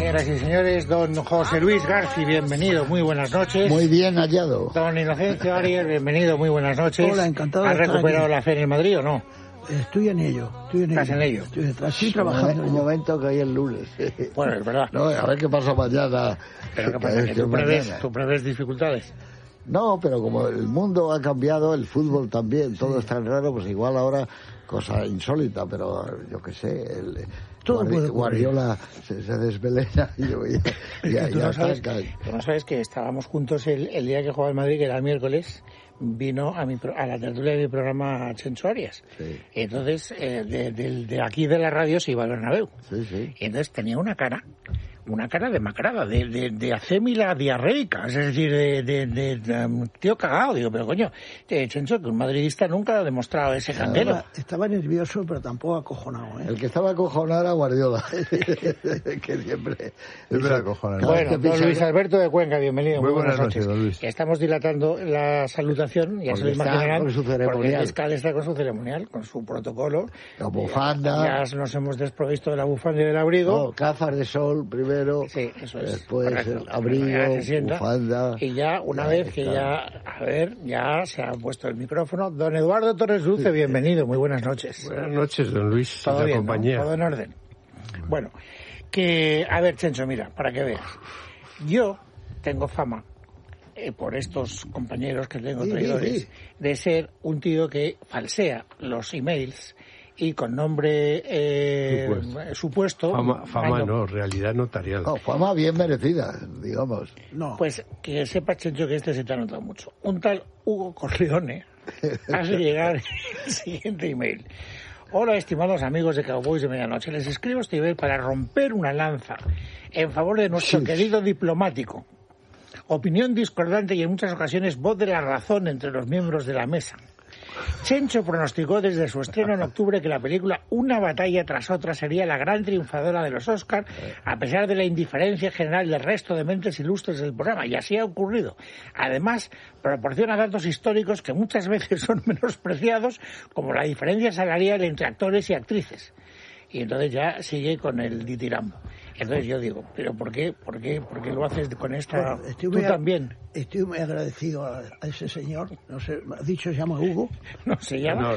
Señoras y señores, don José Luis García, bienvenido, muy buenas noches. Muy bien hallado. Don Inocencio Arias, bienvenido, muy buenas noches. Hola, encantado. ¿Has recuperado la fe en el Madrid o no? Estoy en ello. ¿Estás en ello? Estoy trabajando. Un momento que hay el lunes. Bueno, es verdad. No, a ver qué pasa mañana. Pero ¿qué pasa? ¿Tú prevés dificultades? No, pero como el mundo ha cambiado, el fútbol también, todo es tan raro, pues igual ahora cosa insólita, pero yo qué sé, Guardiola se desvelena y ya Tú no sabes que estábamos juntos el día que jugaba el Madrid, que era el miércoles, vino a la tertulia de mi programa Chencho Arias. Sí. Entonces, de aquí de la radio se iba al Bernabéu. Sí. Y entonces tenía una cara demacrada, de acémila diarreica, es decir, de tío cagado. Digo, pero coño, Chencho, que un madridista nunca ha demostrado ese candelo. Estaba nervioso, pero tampoco acojonado, ¿eh? El que estaba acojonado era Guardiola, que siempre acojonado. Bueno, don Luis Alberto de Cuenca, bienvenido. Muy buenas noches, don Luis. Estamos dilatando la salutación, ya se lo imaginarán, con su ceremonial. porque Escal está con su ceremonial, con su protocolo. La bufanda. Ya nos hemos desprovisto de la bufanda y del abrigo. No, gafas de sol primero. Sí, eso es. Después correcto. el abrigo, bufanda. Y ya, una vez que ya se ha puesto el micrófono, don Eduardo Torres Dulce, bienvenido, muy buenas noches. Buenas noches, don Luis, ¿Todo la bien, compañía. ¿no? Todo en orden. Bueno, a ver, Chencho, mira, para que veas. Yo tengo fama, por estos compañeros que tengo traidores, de ser un tío que falsea los emails y con nombre supuesto... Fama no, realidad notarial. No, fama bien merecida, digamos. No. Pues que sepa, Chencho, que se te ha notado mucho. Un tal Hugo Corleone hace llegar el siguiente email. Hola, estimados amigos de Cowboys de Medianoche. Les escribo este email para romper una lanza en favor de nuestro querido diplomático. Opinión discordante y en muchas ocasiones voz de la razón entre los miembros de la mesa. Chencho pronosticó desde su estreno en octubre que la película Una batalla tras otra sería la gran triunfadora de los Oscars, a pesar de la indiferencia general del resto de mentes ilustres del programa, y así ha ocurrido. Además, proporciona datos históricos que muchas veces son menospreciados, como la diferencia salarial entre actores y actrices. Y entonces ya sigue con el ditirambo. Entonces yo digo, ¿pero por qué lo haces con esta? Bueno, tú también. Estoy muy agradecido a ese señor. No sé, ¿has dicho se llama Hugo? No, se llama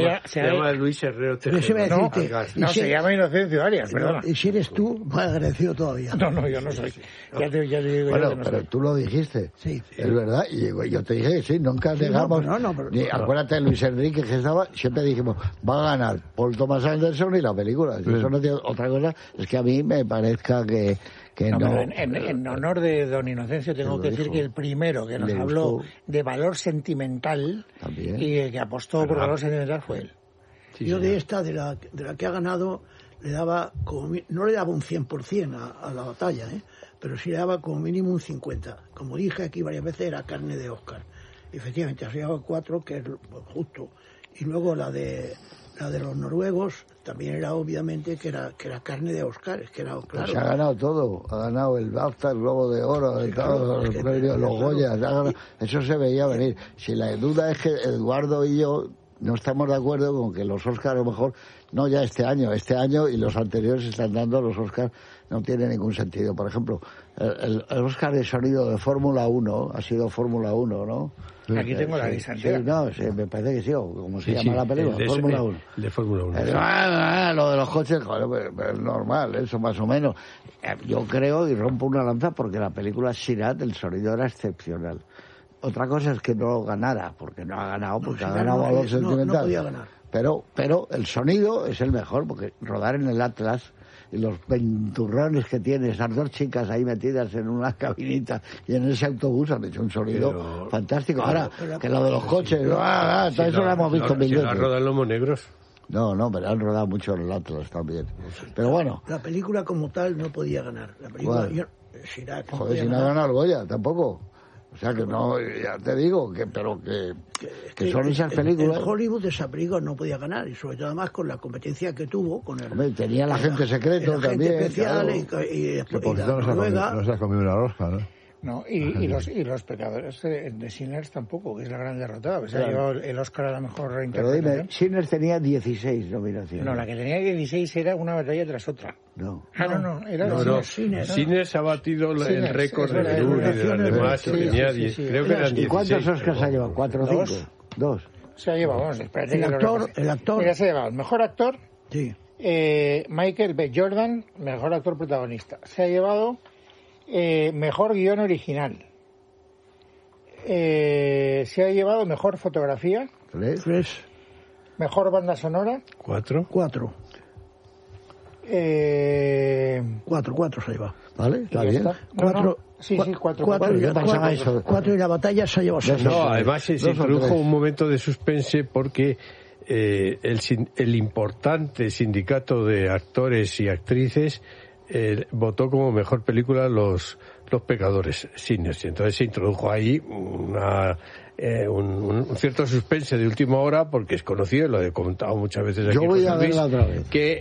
Luis Herrero Tejero. Se llama Inocencio Arias, perdona. Y si eres tú, más agradecido todavía. No, yo no soy. Ya te digo. Bueno, yo no pero soy. tú lo dijiste. Sí. Es verdad. Y yo te dije que sí, nunca negamos. Acuérdate de Luis Enrique, que estaba, siempre dijimos, va a ganar Paul Thomas Anderson y la película. Si eso no tiene otra cosa, es que a mí me parezca que no. En honor de don Inocencio tengo que decir que el primero que nos habló de valor sentimental también, y que apostó por valor sentimental fue él. Sí, yo de esta, de la que ha ganado, le daba no le daba un 100% a la batalla, pero sí le daba como mínimo un 50%. Como dije aquí varias veces, era carne de Oscar. Efectivamente, ha llegado 4, que es justo. Y luego la de los noruegos también era obviamente que era carne de Oscar, es que era claro. Pues ha ganado todo, ha ganado el BAFTA, el Globo de Oro, los Goyas, eso se veía venir. Si la duda es que Eduardo y yo no estamos de acuerdo con que los Oscars, a lo mejor, no ya este año y los anteriores están dando los Oscars, no tiene ningún sentido. Por ejemplo, el Oscar de sonido de Fórmula 1 ha sido Fórmula 1, ¿no? Aquí tengo la lista entera. Sí, no, me parece que sí, o como se llama la película, Fórmula 1. De Fórmula 1. Lo de los coches, joder, es normal, eso más o menos. Yo creo, y rompo una lanza, porque la película Sirat, el sonido era excepcional. Otra cosa es que no ganara, porque no ha ganado, porque ha ganado valor sentimental. No podía ganar. Pero el sonido es el mejor, porque rodar en el Atlas y los venturrones que tiene, esas dos chicas ahí metidas en una cabinita y en ese autobús han hecho un sonido fantástico. Ahora, que lo de los coches, todo eso lo hemos visto mil veces. ¿No rodan lomos negros? No, pero han rodado mucho en el Atlas también. Pero bueno. La película como tal no podía ganar. La película, joder, si no ha ganado el Goya, tampoco. O sea que no, ya te digo, que son esas películas. En Hollywood esa película no podía ganar, y sobre todo además con la competencia que tuvo con el... Hombre, tenía el agente secreto también. Especial, claro. y por cierto no se ha comido una rosca, ¿no? No, y los pecadores de Sinners tampoco, que es la gran derrotada. Se ha llevado el Oscar a la mejor Pero reinterpretación. dime, Sinners tenía 16 nominaciones. No, la que tenía 16 era una batalla tras otra. No. Era Sinners ha batido el Sinners, récord es verdad, de Blur y de las demás. sí, tenía sí, 10, sí. creo que eran 16. ¿Y cuántos Oscars ha llevado? ¿4 o 5? Dos. Se ha llevado, vamos, espérate. El actor. Mira, se ha llevado el mejor actor, Sí. Michael B. Jordan, mejor actor protagonista. Se ha llevado mejor guión original. Se ha llevado mejor fotografía, 3, mejor banda sonora, 4. 4 se lleva. ¿Vale? ¿Está y ya bien? está. No, 4. no, sí, 4. Yo pensaba eso. 4 y la batalla se ha llevado 6. No, además se Dos o introdujo tres. un momento de suspense porque el importante sindicato de actores y actrices votó como mejor película Los Pecadores, Sinners. Y entonces se introdujo ahí un cierto suspense de última hora, porque es conocido, lo he comentado muchas veces aquí. Yo voy José a Luis, verla otra vez. que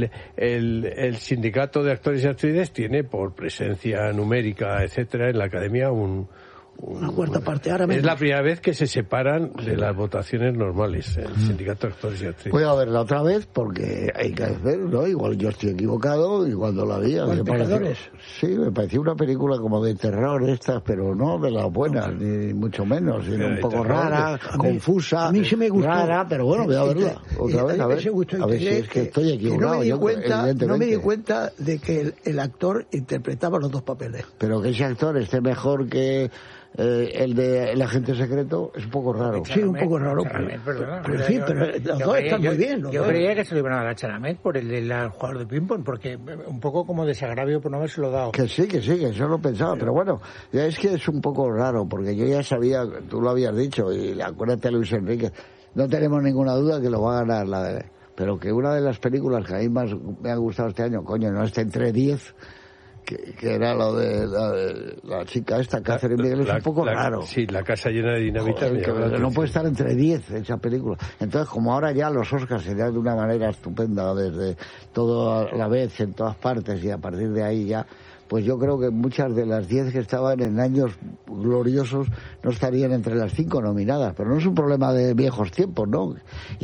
el sindicato de actores y actrices tiene, por presencia numérica, etcétera, en la academia Una cuarta parte. Ahora es la primera vez que se separan de las votaciones normales, el sindicato de actores y actrices. Voy a verla otra vez porque hay que hacer, ¿no? Igual yo estoy equivocado y cuando la vi... ¿Los Pecadores? Sí, me pareció una película como de terror estas, pero no de las buenas, ni mucho menos, sino un poco rara, confusa, a mí sí me gustó. rara, pero bueno, voy a verla otra vez, a ver si es que estoy equivocado. No me di cuenta evidentemente. de que el actor interpretaba los dos papeles. Pero que ese actor esté mejor que el de El Agente Secreto es un poco raro. Sí, un poco raro. Perdona, Pero sí, pero los dos están muy bien. Yo creía que se lo iban a dar a Chalamet por el del jugador de ping-pong, porque un poco como desagravio por no habérselo dado. Que sí, que eso lo pensaba, pero bueno, ya es que es un poco raro, porque yo ya sabía, tú lo habías dicho, y acuérdate Luis Enrique, no tenemos ninguna duda que lo va a ganar pero que una de las películas que a mí más me ha gustado este año, coño, no está entre 10, que era lo de la chica esta, Catherine Bigelow, es un poco raro. Sí, La casa llena de dinamita. Joder, que no puede estar entre 10 esa película. Entonces, como ahora ya los Oscars se dan de una manera estupenda, desde todo a la vez, en todas partes, y a partir de ahí ya, pues yo creo que muchas de las 10 que estaban en años gloriosos no estarían entre las 5 nominadas, pero no es un problema de viejos tiempos, ¿no?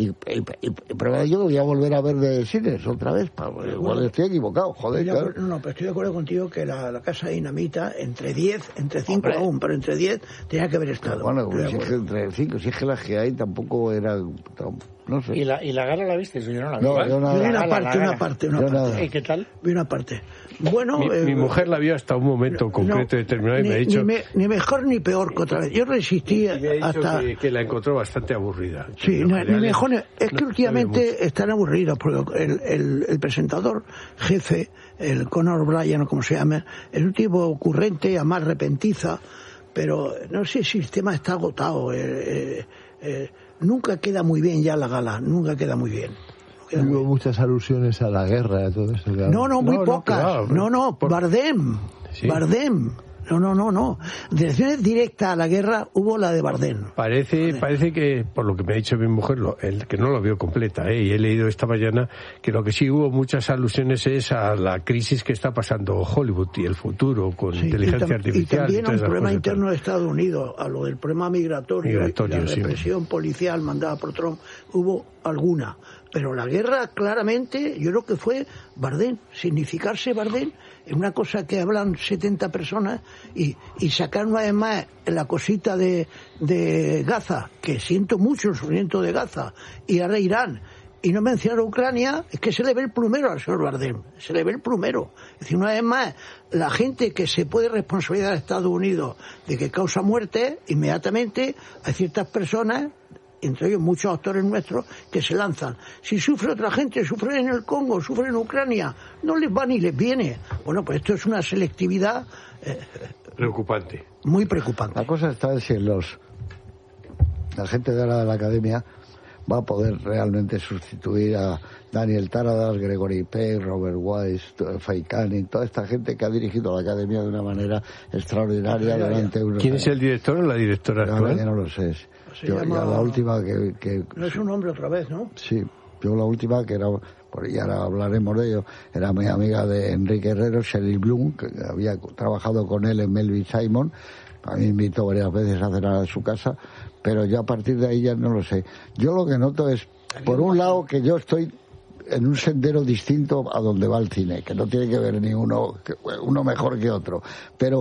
Pero yo voy a volver a ver de Sinners otra vez, igual estoy equivocado, joder, claro. No, pero estoy de acuerdo contigo que la casa de dinamita, entre 5 aún, pero entre 10 tenía que haber estado. Bueno, si es que entre 5, si es que las que hay tampoco eran... No sé. ¿Y la gala la viste? Yo no la vi. No, yo nada. Vi una parte. ¿Y qué tal? Vi una parte. Bueno, mi mujer la vio hasta un momento concreto y determinado y me ha dicho... Ni mejor ni peor que otra vez. Yo resistí me ha dicho hasta... que la encontró bastante aburrida. Sí, ni mejor... Es que últimamente están aburridos, porque el presentador jefe, el Conor O'Brien o como se llama, es un tipo ocurrente, además repentiza, pero no sé si el tema está agotado. Nunca queda muy bien ya la gala, nunca queda muy bien. Hubo muchas alusiones a la guerra, a todo eso. No, muy pocas. Claro, Bardem. Sí. Bardem. No. Direcciones directas a la guerra hubo la de Bardem. Parece que, por lo que me ha dicho mi mujer, que no lo vio completa, y he leído esta mañana que lo que sí hubo muchas alusiones es a la crisis que está pasando Hollywood y el futuro con inteligencia artificial. Y también a un problema cosas, interno de Estados Unidos, a lo del problema migratorio y la sí. represión policial mandada por Trump, hubo alguna. Pero la guerra, claramente, yo creo que fue Bardem, significarse Bardem, es una cosa que hablan 70 personas y sacar una vez más la cosita de Gaza, que siento mucho el sufrimiento de Gaza, y ahora Irán, y no mencionar Ucrania, es que se le ve el plumero al señor Bardem, se le ve el plumero. Es decir, una vez más, la gente que se puede responsabilizar a Estados Unidos de que causa muerte, inmediatamente hay ciertas personas, entre ellos muchos actores nuestros, que se lanzan. Si sufre otra gente, sufre en el Congo, sufre en Ucrania, no les va ni les viene. Bueno, pues esto es una selectividad preocupante. Muy preocupante. La cosa está en si la gente de la academia va a poder realmente sustituir a Daniel Taradas, Gregory Peck, Robert Wise, Faye Canning, toda esta gente que ha dirigido la academia de una manera extraordinaria durante unos ¿Quién años. es el director o la directora actual? Ya no lo sé. Ya la última que... No es un hombre otra vez, ¿no? Sí. Yo la última, que era, y ahora hablaremos de ello, era muy amiga de Enrique Herrero, Cheryl Bloom, que había trabajado con él en Melvin Simon. A mí me invitó varias veces a cenar a su casa, pero ya a partir de ahí ya no lo sé. Yo lo que noto es, por un lado, que yo estoy en un sendero distinto a donde va el cine, que no tiene que ver ni uno mejor que otro, pero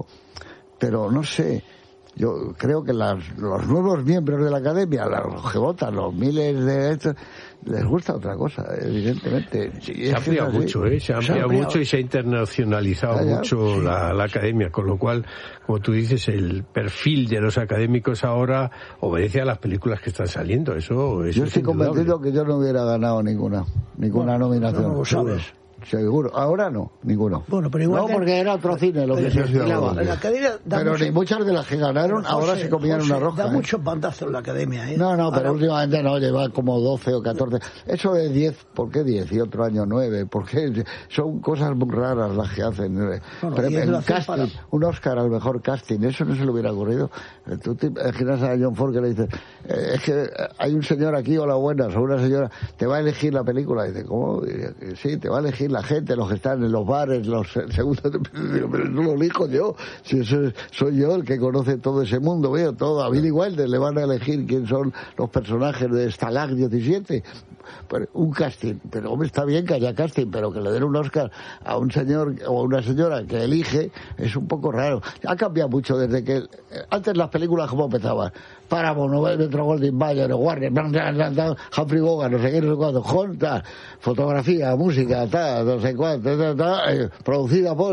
no sé, yo creo que los nuevos miembros de la academia, los que votan, los miles de estos, les gusta otra cosa, evidentemente. Se ha ampliado mucho, se ha ampliado mucho y se ha internacionalizado mucho la academia, con lo cual, como tú dices, el perfil de los académicos ahora obedece a las películas que están saliendo. Eso yo estoy convencido que yo no hubiera ganado ninguna nominación. No lo sabes. Seguro, ahora no, ninguno. Bueno, pero igual no, porque era otro cine lo que se estilaba. La academia pero ni muchas de las que ganaron ahora se comían una roja. Da muchos bandazos la academia, ¿eh? No, pero últimamente no, lleva como 12 o 14. Eso de 10, ¿por qué 10? Y otro año 9, porque son cosas muy raras las que hacen. Bueno, pero en casting, un Oscar al mejor casting, eso no se le hubiera ocurrido. Tú te imaginas a John Ford que le dices, es que hay un señor aquí, hola buenas, o una señora, te va a elegir la película. Y dice, ¿cómo? Y, sí, te va a elegir la gente, los que están en los bares, los segundos, pero no lo elijo yo, si eso soy yo el que conoce todo ese mundo, veo todo, a Billy Wilder le van a elegir quién son los personajes de Stalag 17, pero un casting, pero hombre, está bien que haya casting, pero que le den un Oscar a un señor o a una señora que elige, es un poco raro. Ha cambiado mucho desde que, antes las películas como empezaban, Paramount, Metro Goldwyn Mayer, Warner, Humphrey Bogart, no sé qué, no sé cuánto, Honda, fotografía, música, no sé cuánto, producida por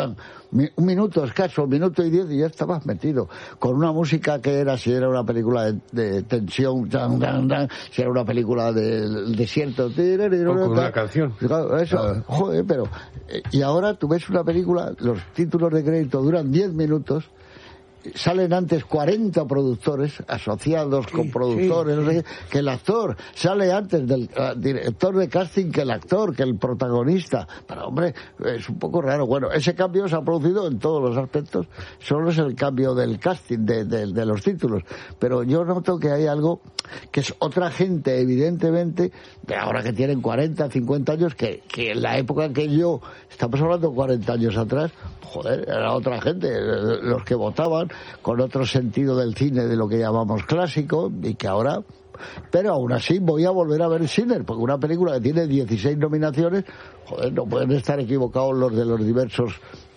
un minuto escaso, 1 minuto y 10 y ya estabas metido con una música que era, si era una película de tensión, si era una película del desierto, con una canción, eso, joder, pero y ahora tú ves una película, los títulos de crédito duran 10 minutos, salen antes 40 productores asociados con productores, no sé qué, que el actor sale antes del director de casting que el actor, que el protagonista. Pero hombre, es un poco raro. Bueno, ese cambio se ha producido en todos los aspectos, solo es el cambio del casting, de los títulos. Pero yo noto que hay algo que es otra gente, evidentemente, de ahora que tienen 40, 50 años, que en la época en que yo, estamos hablando 40 años atrás, joder, era otra gente, los que votaban con otro sentido del cine de lo que llamamos clásico, y que ahora, pero aún así voy a volver a ver Sinner, porque una película que tiene 16 nominaciones, joder, no pueden estar equivocados los de los diversos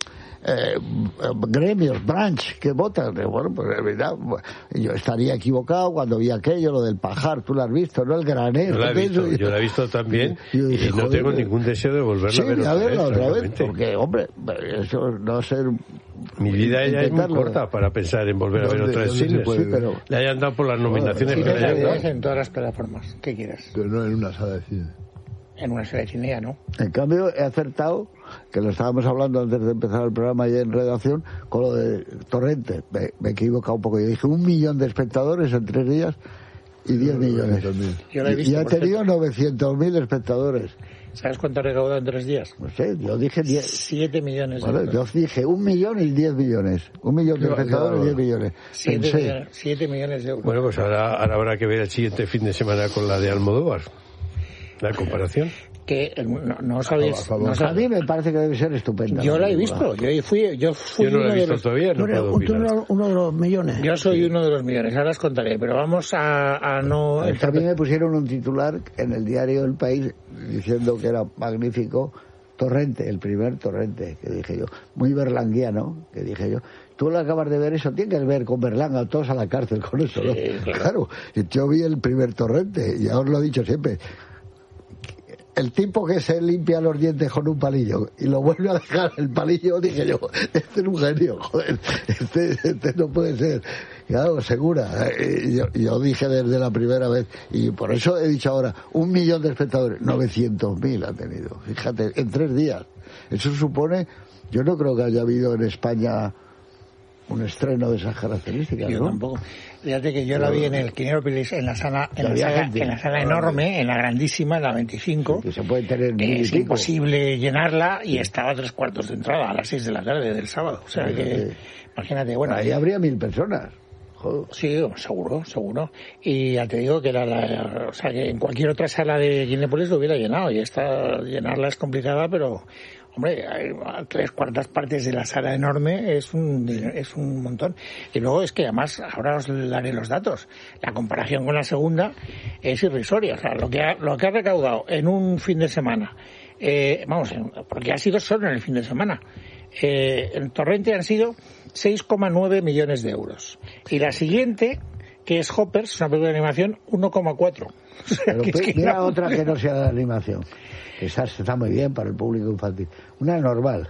gremios, branch, que votan. Bueno, pues es verdad, yo estaría equivocado cuando vi aquello, lo del pajar, tú lo has visto, ¿no? El granero. Yo la he visto también y no tengo ningún deseo de volverla a ver otra vez, porque, hombre, eso no ser... Mi vida ya es muy corta para pensar en volver a ver otra vez cine. Pero le hayan dado por las nominaciones que le hayan dado. En todas las plataformas, ¿qué quieras? Pero no en una sala de cine. En una sala de cine ya no. En cambio, he acertado, que lo estábamos hablando antes de empezar el programa ya en redacción, con lo de Torrente. Me he equivocado un poco. Yo dije 1 millón de espectadores en 3 días y 10 millones. Yo la he visto, y ha tenido 900.000 espectadores. ¿Sabes cuánto ha recaudado en 3 días? No sé, yo dije 7 millones de euros. Yo dije 1 millón y 10 millones. 1 millón de espectadores y 10 millones. 7 millones de euros. Bueno, pues ahora habrá que ver el siguiente fin de semana con la de Almodóvar. La comparación. Que no sabéis. A mí me parece que debe ser estupenda. Yo la he visto. Yo no la he visto todavía. Tú eres uno de los millones. Yo soy uno de los millones. Ahora os contaré. Pero vamos a no. A mí me pusieron un titular en el diario El País diciendo que era magnífico. Torrente, el primer Torrente, que dije yo. Muy berlanguiano, que dije yo. Tú lo acabas de ver eso, tienes que ver con Berlanga, a todos a la cárcel con eso, ¿no? Claro. Yo vi el primer Torrente, ya os lo he dicho siempre. El tipo que se limpia los dientes con un palillo y lo vuelve a dejar el palillo, dije yo, este es un genio, joder, este no puede ser. Claro, segura. Yo dije desde la primera vez, y por eso he dicho ahora, 1 millón de espectadores, 900.000 ha tenido, fíjate, en 3 días. Eso supone, yo no creo que haya habido en España un estreno de esas características, yo ¿no? Tampoco. Fíjate que yo la vi en el Quinerópolis, en la sala enorme, en la grandísima, en la 25. Que se puede tener es imposible llenarla y estaba a 3/4 de entrada, a las 6 de la tarde del sábado. O sea que, imagínate, bueno. Ahí habría 1.000 personas. Joder. Sí, seguro. Y ya te digo que o sea, que en cualquier otra sala de Cinépolis lo hubiera llenado. Y llenarla es complicada, pero, hombre, hay 3/4 partes de la sala enorme es un montón. Y luego es que además, ahora os daré los datos. La comparación con la segunda es irrisoria. O sea, lo que ha recaudado en un fin de semana, porque ha sido solo en el fin de semana. En Torrente han sido 6,9 millones de euros. Y la siguiente, que es Hoppers, una película de animación, 1,4. O sea, pero mira otra que no sea de animación. Que esa está muy bien para el público infantil. Una normal.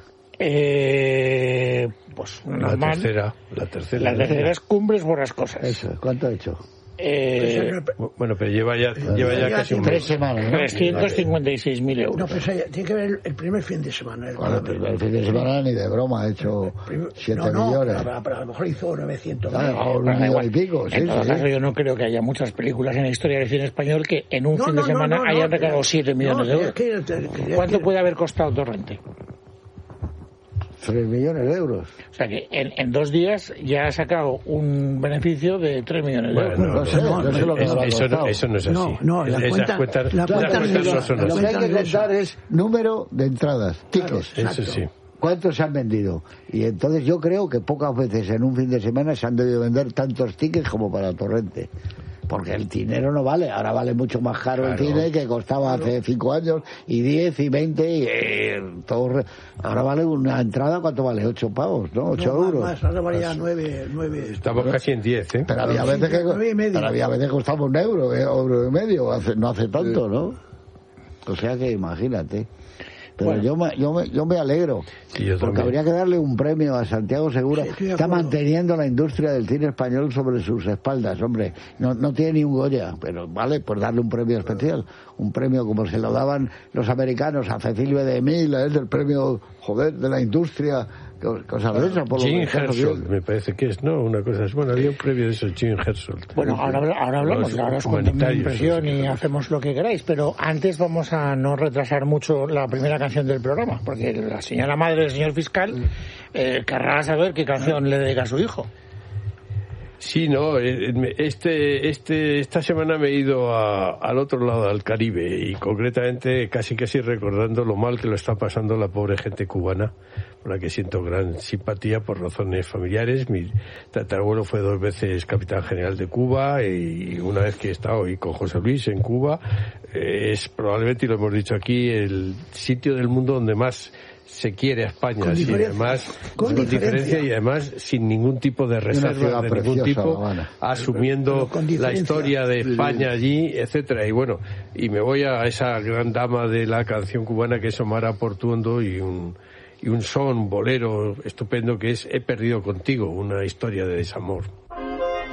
Pues una normal. La tercera. La tercera es Cumbres Borrascosas. Eso, ¿cuánto ha hecho? Bueno, pero lleva ya casi un 3 mes. semanas, ¿no? 356.000 euros. No, pues tiene que ver el primer fin de semana. El fin de semana ni de broma ha hecho 7 millones. Pero a lo mejor hizo 900. Un millón y pico, sí. En todo caso, yo no creo que haya muchas películas en la historia del cine español que en un fin de semana hayan recaudado 7 millones de euros. ¿Cuánto puede haber costado Torrente? 3 millones de euros. O sea que en 2 días ya ha sacado un beneficio de 3 millones de euros. No sé lo que eso no es así. No, Esas cuentas no son Lo que hay así. que contar es número de entradas, tickets. Claro, Eso sí. ¿Cuántos se han vendido? Y entonces yo creo que pocas veces en un fin de semana se han debido vender tantos tickets como para Torrente. Porque el dinero no vale, ahora vale mucho más caro el cine que costaba hace 5 años, y 10 y 20, y todo. Ahora vale una entrada, ¿cuánto vale? 8 pavos, ¿no? 8 euros. Más, ahora valía 9. Estamos casi en 10, ¿eh? Pero había veces que costaba €1, €1,50, no hace tanto, ¿no? O sea que imagínate. Pero bueno, yo me alegro, Sí, yo porque también. habría que darle un premio a Santiago Segura. Sí, Está manteniendo la industria del cine español sobre sus espaldas, hombre. No tiene ni un Goya, pero vale, pues darle un premio especial. Un premio como se lo daban los americanos a Cecilio de Emil, del premio, de la industria, cosas de esas. Por Jim lo que Hersold, me parece que es, ¿no? Una cosa así. Bueno, había un premio de eso, Jim Hersold. Bueno, ahora hablamos, ahora os cuento mi impresión y hacemos lo que queráis, pero antes vamos a no retrasar mucho la primera canción del programa, porque la señora madre del señor fiscal querrá saber qué canción le dedica a su hijo. Sí, no, esta semana me he ido al otro lado, al Caribe, y concretamente casi recordando lo mal que lo está pasando la pobre gente cubana, por la que siento gran simpatía por razones familiares. Mi tatarabuelo fue 2 veces capitán general de Cuba, y una vez que he estado hoy con José Luis en Cuba, es probablemente, y lo hemos dicho aquí, el sitio del mundo donde más se quiere a España, y además con diferencia, y además sin ningún tipo de reserva de ningún tipo, asumiendo la historia de España allí, etcétera. Y bueno, y me voy a esa gran dama de la canción cubana, que es Omar Portuondo, y un bolero estupendo que es He perdido contigo, una historia de desamor.